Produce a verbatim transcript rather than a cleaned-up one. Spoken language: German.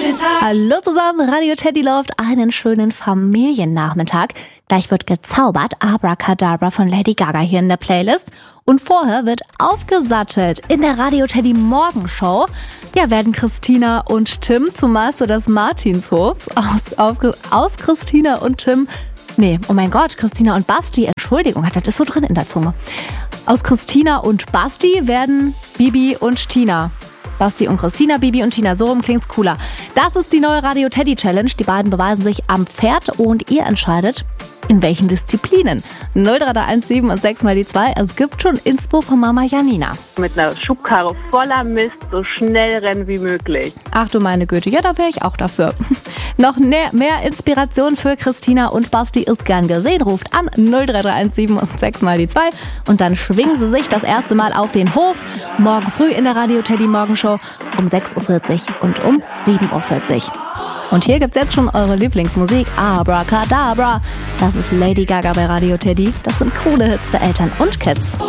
den Tag. Hallo zusammen, Radio Teddy läuft einen schönen Familiennachmittag. Gleich wird gezaubert, Abracadabra von Lady Gaga hier in der Playlist. Und vorher wird aufgesattelt in der Radio Teddy Morgenshow. Ja, werden Christina und Tim zum Meister des Martinshofs. Aus, auf, aus Christina und Tim, nee, oh mein Gott, Christina und Basti, Entschuldigung, das ist so drin in der Zunge. Aus Christina und Basti werden Bibi und Tina. Basti und Christina, Bibi und Tina, so rum klingt's cooler. Das ist die neue Radio Teddy Challenge. Die beiden beweisen sich am Pferd und ihr entscheidet, in welchen Disziplinen. null drei drei eins sieben und sechs mal die zwei. Es gibt schon Inspo von Mama Janina. Mit einer Schubkarre voller Mist so schnell rennen wie möglich. Ach du meine Güte, ja, da wäre ich auch dafür. Noch mehr, mehr Inspiration für Christina und Basti ist gern gesehen. Ruft an null drei drei eins sieben und sechs mal die zwei und dann schwingen sie sich das erste Mal auf den Hof. Morgen früh in der Radio Teddy Morgenshow um sechs Uhr vierzig und um sieben Uhr vierzig. Und hier gibt's jetzt schon eure Lieblingsmusik, Abracadabra. Das ist Lady Gaga bei Radio Teddy. Das sind coole Hits für Eltern und Kids.